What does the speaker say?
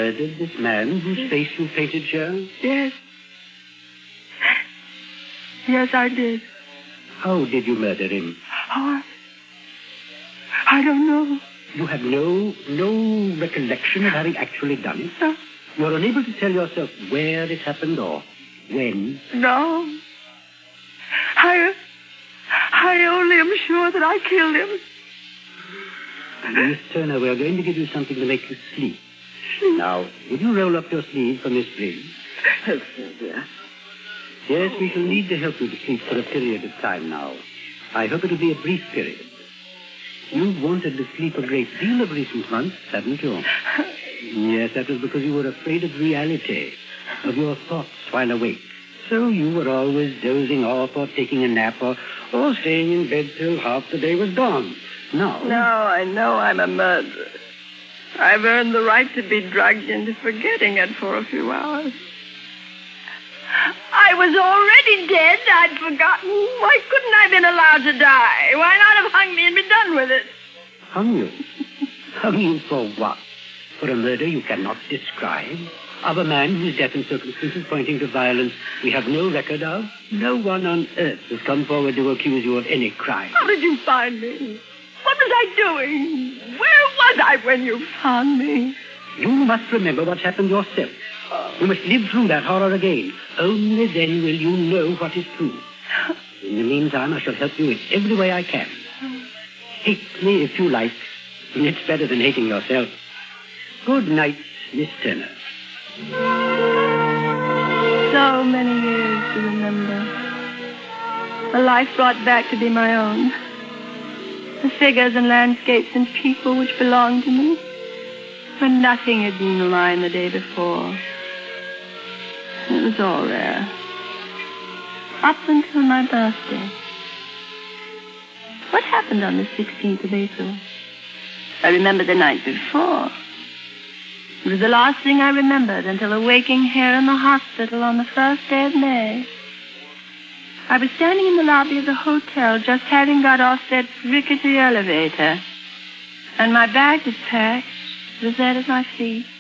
murdered this man whose face you painted, Cheryl? Yes. Yes, I did. How did you murder him? Oh, I don't know. You have no recollection of having actually done it? No. You're unable to tell yourself where it happened or when? No. I only am sure that I killed him. Miss Turner, we are going to give you something to make you sleep. Now, would you roll up your sleeve for Miss Briggs? Yes, dear. Yes, we shall need to help you to sleep for a period of time now. I hope it'll be a brief period. You've wanted to sleep a great deal of recent months, haven't you? Yes, that was because you were afraid of reality, of your thoughts while awake. So you were always dozing off or taking a nap or staying in bed till half the day was gone. Now I know I'm a murderer. I've earned the right to be drugged into forgetting it for a few hours. I was already dead. I'd forgotten. Why couldn't I have been allowed to die? Why not have hung me and be done with it? Hung you? Hung you for what? For a murder you cannot describe? Of a man whose death and circumstances pointing to violence we have no record of? No one on earth has come forward to accuse you of any crime. How did you find me? What was I doing? Where was I when you found me? You must remember what happened yourself. You must live through that horror again. Only then will you know what is true. In the meantime, I shall help you in every way I can. Hate me if you like. It's better than hating yourself. Good night, Miss Turner. So many years to remember. A life brought back to be my own. The figures and landscapes and people which belonged to me, when nothing had been mine the day before. It was all there. Up until my birthday. What happened on the 16th of April? I remember the night before. It was the last thing I remembered until awaking here in the hospital on the first day of May. I was standing in the lobby of the hotel, just having got off that rickety elevator. And my bag was packed. It was there at my feet.